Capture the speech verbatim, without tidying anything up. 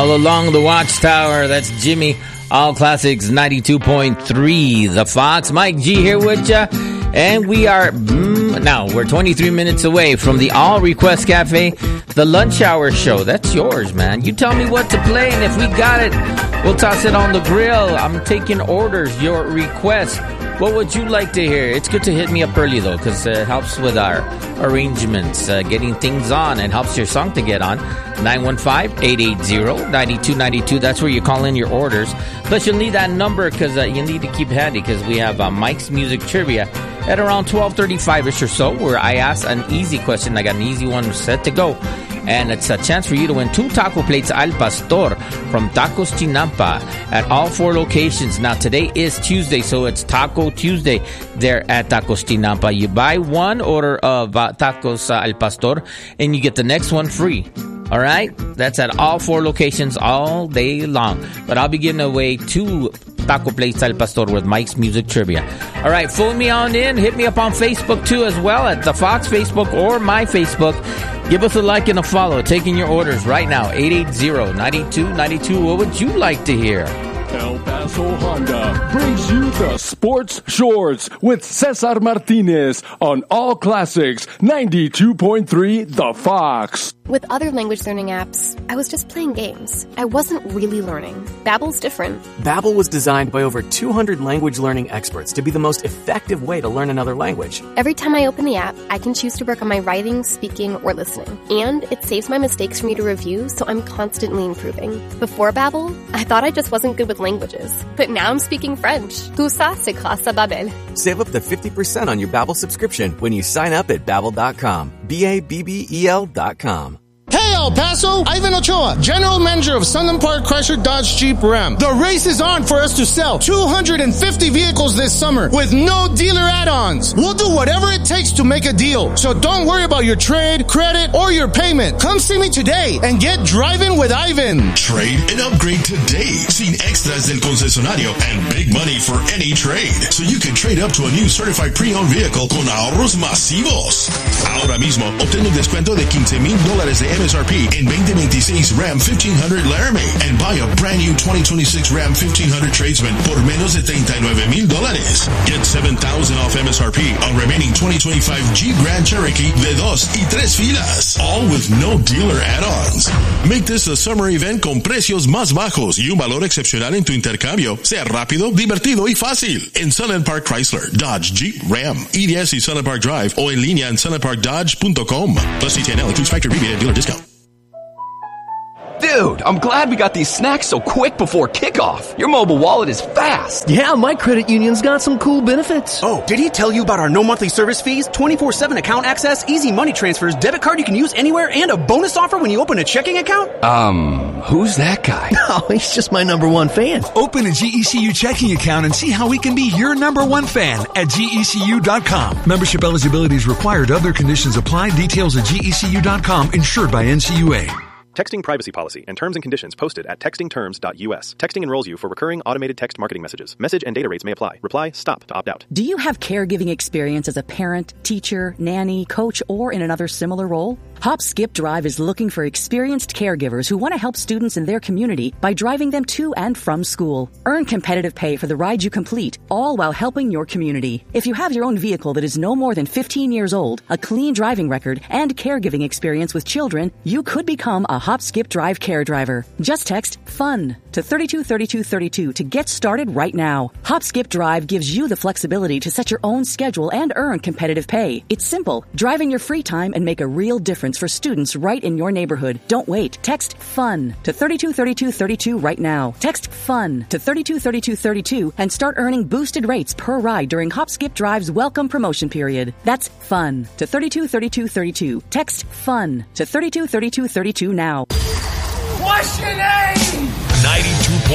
All along the Watchtower, that's Jimmy. All Classics ninety-two point three, The Fox. Mike G here with ya. And we are, mm, now, we're twenty-three minutes away from the All Request Cafe, the lunch hour show. That's yours, man. You tell me what to play, and if we got it, we'll toss it on the grill. I'm taking orders, your requests. What would you like to hear? It's good to hit me up early, though, because it helps with our arrangements, uh, getting things on, and helps your song to get on. nine one five, eight eight zero, nine two nine two. That's where you call in your orders. Plus, you'll need that number because uh, you need to keep handy because we have uh, Mike's Music Trivia at around twelve thirty-five-ish or so, where I ask an easy question. I got an easy one set to go. And it's a chance for you to win two taco plates al pastor from Tacos Chinampa at all four locations. Now, today is Tuesday, so it's Taco Tuesday there at Tacos Chinampa. You buy one order of uh, tacos uh, al pastor, and you get the next one free. All right? That's at all four locations all day long. But I'll be giving away two taco plates al pastor with Mike's Music Trivia. All right, phone me on in. Hit me up on Facebook, too, as well, at the Fox Facebook or my Facebook. Give us a like and a follow. Taking your orders right now, eight eight zero, nine two nine two. What would you like to hear? El Paso Honda brings you the Sports Shorts with Cesar Martinez on All Classics ninety-two point three The Fox. With other language learning apps, I was just playing games. I wasn't really learning. Babbel's different. Babbel was designed by over two hundred language learning experts to be the most effective way to learn another language. Every time I open the app, I can choose to work on my writing, speaking, or listening. And it saves my mistakes for me to review, so I'm constantly improving. Before Babbel, I thought I just wasn't good with languages. But now I'm speaking French. Tout ça, c'est grâce à Babbel. Save up to fifty percent on your Babbel subscription when you sign up at Babbel dot com. B A B B E L dot com. Hey, El Paso! Ivan Ochoa, General Manager of Sunland Park Chrysler Dodge Jeep Ram. The race is on for us to sell two hundred fifty vehicles this summer with no dealer add-ons. We'll do whatever it takes to make a deal. So don't worry about your trade, credit, or your payment. Come see me today and get driving with Ivan. Trade and upgrade today. Sin extras del concesionario and big money for any trade. So you can trade up to a new certified pre-owned vehicle con ahorros masivos. Ahora mismo, obtén un descuento de quince mil dólares de M S R P in twenty twenty-six Ram fifteen hundred Laramie and buy a brand new twenty twenty-six Ram fifteen hundred Tradesman por menos de treinta y nueve mil dólares. Get seven thousand off M S R P on remaining twenty twenty-five Jeep Grand Cherokee de dos y tres filas. All with no dealer add-ons. Make this a summer event con precios más bajos y un valor excepcional en tu intercambio. Sea rápido, divertido y fácil. En Sunland Park Chrysler, Dodge, Jeep, Ram, E D S y Sunland Park Drive o en línea en sunland park dodge punto com. Plus C T N L includes factory rebate and dealer discount. Dude, I'm glad we got these snacks so quick before kickoff. Your mobile wallet is fast. Yeah, my credit union's got some cool benefits. Oh, did he tell you about our no monthly service fees, twenty-four seven account access, easy money transfers, debit card you can use anywhere, and a bonus offer when you open a checking account? Um, who's that guy? Oh, he's just my number one fan. Open a G E C U checking account and see how we can be your number one fan at G E C U dot com. Membership eligibility is required. Other conditions apply. Details at G E C U dot com. Insured by N C U A. Texting privacy policy and terms and conditions posted at texting terms dot U S. Texting enrolls you for recurring automated text marketing messages. Message and data rates may apply. Reply STOP to opt out. Do you have caregiving experience as a parent, teacher, nanny, coach, or in another similar role? Hop Skip Drive is looking for experienced caregivers who want to help students in their community by driving them to and from school. Earn competitive pay for the ride you complete, all while helping your community. If you have your own vehicle that is no more than fifteen years old, a clean driving record, and caregiving experience with children, you could become a Hop Skip Drive care driver. Just text FUN to thirty-two thirty-two thirty-two to get started right now. Hop Skip Drive gives you the flexibility to set your own schedule and earn competitive pay. It's simple. Drive in your free time and make a real difference for students right in your neighborhood. Don't wait. Text FUN to thirty-two thirty-two thirty-two right now. Text FUN to thirty-two thirty-two thirty-two and start earning boosted rates per ride during Hop Skip Drive's welcome promotion period. That's FUN to thirty-two thirty-two thirty-two. Text FUN to thirty-two thirty-two thirty-two now. What's your name? ninety-two point